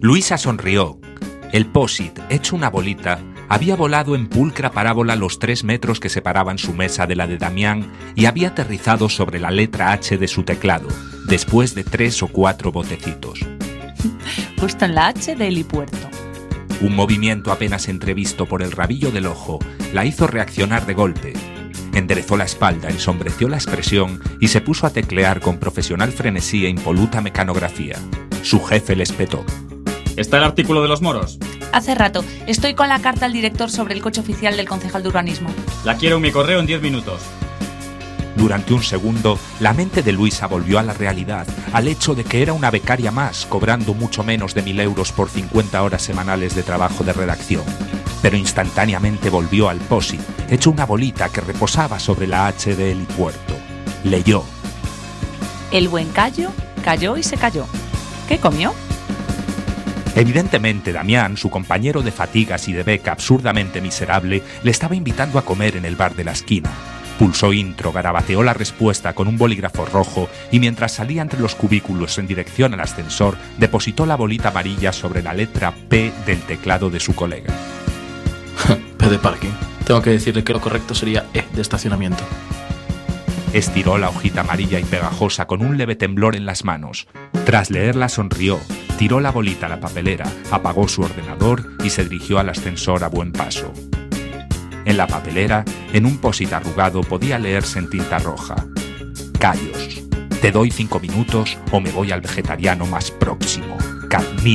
Luisa sonrió. El POSIT, hecho una bolita, había volado en pulcra parábola los 3 metros que separaban su mesa de la de Damián y había aterrizado sobre la letra H de su teclado, después de 3 o 4 botecitos. Justo en la H de helipuerto. Un movimiento apenas entrevisto por el rabillo del ojo la hizo reaccionar de golpe. Enderezó la espalda, ensombreció la expresión y se puso a teclear con profesional frenesí e impoluta mecanografía. Su jefe le espetó. ¿Está el artículo de los moros? Hace rato. Estoy con la carta al director sobre el coche oficial del concejal de urbanismo. La quiero en mi correo en 10 minutos. Durante un segundo, la mente de Luisa volvió a la realidad, al hecho de que era una becaria más, cobrando mucho menos de 1.000 euros por 50 horas semanales de trabajo de redacción. Pero instantáneamente volvió al POSIT, hecho una bolita que reposaba sobre la H de helipuerto. Leyó. El buen Cayo cayó y se cayó. ¿Qué comió? Evidentemente, Damián, su compañero de fatigas y de beca absurdamente miserable, le estaba invitando a comer en el bar de la esquina. Pulsó intro, garabateó la respuesta con un bolígrafo rojo y mientras salía entre los cubículos en dirección al ascensor, depositó la bolita amarilla sobre la letra P del teclado de su colega. P de parking. Tengo que decirle que lo correcto sería E de estacionamiento. Estiró la hojita amarilla y pegajosa con un leve temblor en las manos. Tras leerla sonrió, tiró la bolita a la papelera, apagó su ordenador y se dirigió al ascensor a buen paso. En la papelera, en un POSIT arrugado, podía leerse en tinta roja: Cayos. Te doy 5 minutos o me voy al vegetariano más próximo. Cadmio.